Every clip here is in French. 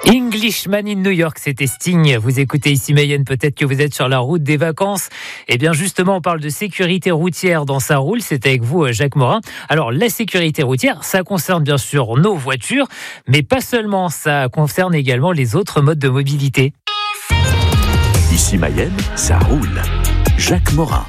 Englishman in New York, c'était Sting. Vous écoutez ici Mayenne, peut-être que vous êtes sur la route des vacances. Eh bien justement, on parle de sécurité routière dans Ça roule. C'est avec vous, Jacques Morin. Alors la sécurité routière, ça concerne bien sûr nos voitures, mais pas seulement, ça concerne également les autres modes de mobilité. Ici Mayenne, ça roule. Jacques Morin.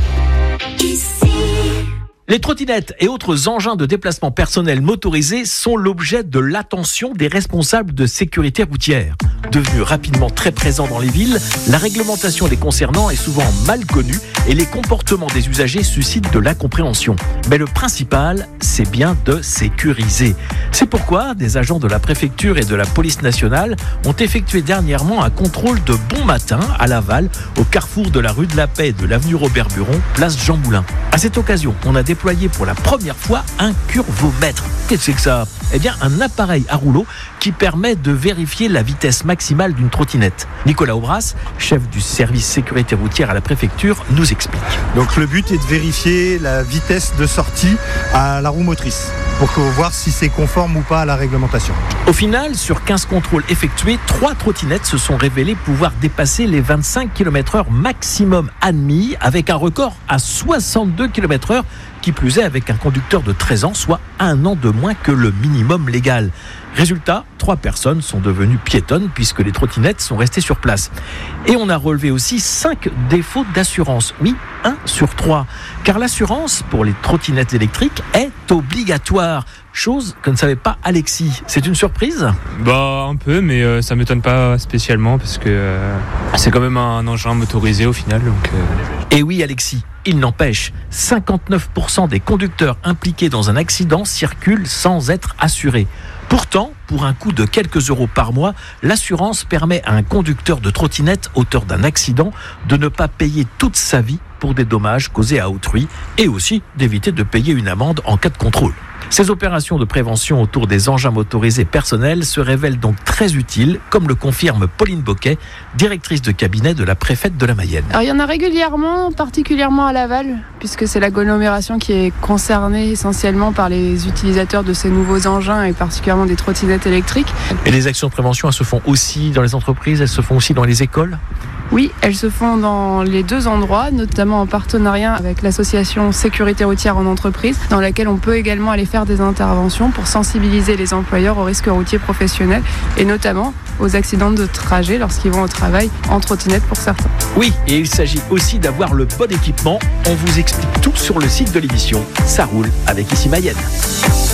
Les trottinettes et autres engins de déplacement personnel motorisés sont l'objet de l'attention des responsables de sécurité routière. Devenus rapidement très présents dans les villes, la réglementation les concernant est souvent mal connue et les comportements des usagers suscitent de l'incompréhension. Mais le principal, c'est bien de sécuriser. C'est pourquoi des agents de la préfecture et de la police nationale ont effectué dernièrement un contrôle de bon matin à Laval, au carrefour de la rue de la Paix et de l'avenue Robert-Buron, place Jean Moulin. À cette occasion, on a déployé pour la première fois un curvomètre. Qu'est-ce que c'est que ça ? Eh bien, un appareil à rouleau qui permet de vérifier la vitesse maximale d'une trottinette. Nicolas Aubras, chef du service sécurité routière à la préfecture, nous explique. Donc le but est de vérifier la vitesse de sortie à la roue motrice pour voir si c'est conforme ou pas à la réglementation. Au final, sur 15 contrôles effectués, 3 trottinettes se sont révélées pouvoir dépasser les 25 km/h maximum admis, avec un record à 62 km/h, qui plus est avec un conducteur de 13 ans, soit 1 an de moins que le minimum légal. Résultat, 3 personnes sont devenues piétonnes puisque les trottinettes sont restées sur place. Et on a relevé aussi 5 défauts d'assurance. Oui, 1 sur 3. Car l'assurance pour les trottinettes électriques est obligatoire. Chose que ne savait pas Alexis. C'est une surprise ? Un peu, mais ça m'étonne pas spécialement parce que c'est quand même un engin motorisé au final. Et oui Alexis, il n'empêche, 59% des conducteurs impliqués dans un accident circulent sans être assurés. Pourtant, pour un coût de quelques euros par mois, l'assurance permet à un conducteur de trottinette auteur d'un accident de ne pas payer toute sa vie pour des dommages causés à autrui et aussi d'éviter de payer une amende en cas de contrôle. Ces opérations de prévention autour des engins motorisés personnels se révèlent donc très utiles, comme le confirme Pauline Boquet, directrice de cabinet de la préfète de la Mayenne. Alors, il y en a régulièrement, particulièrement à Laval, puisque c'est l'agglomération qui est concernée essentiellement par les utilisateurs de ces nouveaux engins et particulièrement des trottinettes électriques. Et les actions de prévention, elles se font aussi dans les entreprises, elles se font aussi dans les écoles ? Oui, elles se font dans les 2 endroits, notamment en partenariat avec l'association Sécurité routière en entreprise, dans laquelle on peut également aller faire des interventions pour sensibiliser les employeurs aux risques routiers professionnels et notamment aux accidents de trajet lorsqu'ils vont au travail en trottinette pour certains. Oui, et il s'agit aussi d'avoir le bon équipement. On vous explique tout sur le site de l'émission. Ça roule avec Ici Mayenne.